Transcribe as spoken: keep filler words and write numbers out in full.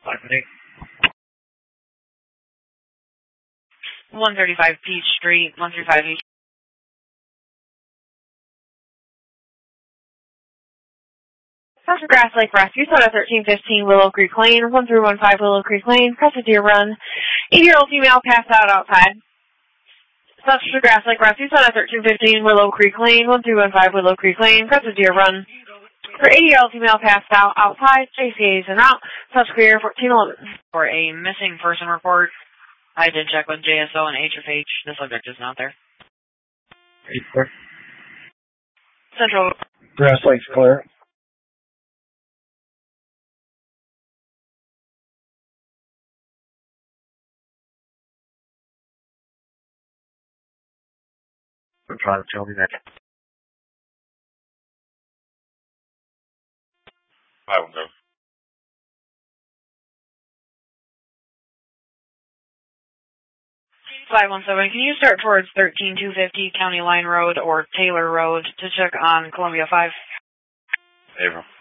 one thirty-five Peach Street, one thirty-five East. South Grass Lake Rescue, Soda thirteen fifteen Willow Creek Lane, one three one five Willow Creek Lane, Press a Deer Run. eighty-year-old female passed out outside. South Grass Lake Rescue, Soda thirteen fifteen Willow Creek Lane, one three one five Willow Creek Lane, Press a Deer Run. For eighty-year-old female passed out outside, J C A's en route, South Career fourteen eleven. For a missing person report, I did check with J S O and H F H. The subject is not there. Central. Grass Lake's clear. I'm trying to tell me that. I will go. five one seven, can you start towards thirteen two fifty County Line Road or Taylor Road to check on Columbia five? April.